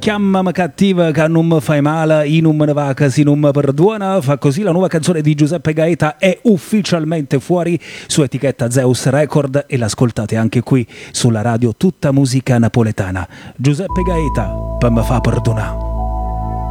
chiamami cattiva che non mi fai male, io non me ne va che si non mi perdona. Fa così la nuova canzone di Giuseppe Gaeta è ufficialmente fuori su etichetta Zeus Record e l'ascoltate anche qui sulla radio Tutta Musica Napoletana. Giuseppe Gaeta, per me fa perdonare.